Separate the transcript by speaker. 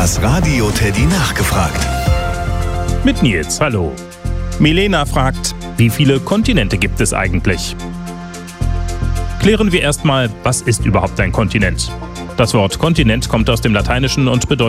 Speaker 1: Das Radio Teddy nachgefragt.
Speaker 2: Mit Nils, hallo. Milena fragt, wie viele Kontinente gibt es eigentlich? Klären wir erstmal, was ist überhaupt ein Kontinent? Das Wort Kontinent kommt aus dem Lateinischen und bedeutet